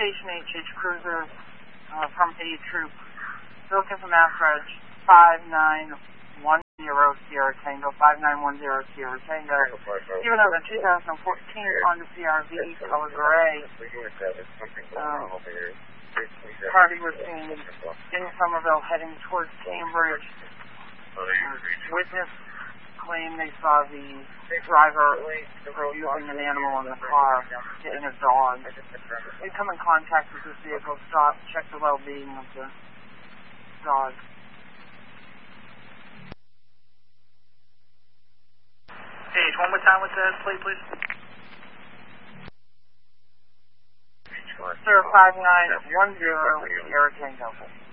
Station HH Cruiser from A Troop. Looking for Mass Reg 5910 Sierra Tango, 5910 Sierra Tango. Even though the 2014 Honda CRV color gray. Party was seen in Somerville heading towards Cambridge. Witness claimed they saw the driver using an animal in the car, getting a dog. They come in contact with this vehicle, stop, check the well-being of the dog. Hey, one more time with the plate, please. Sir, 5910 Sierra Tango.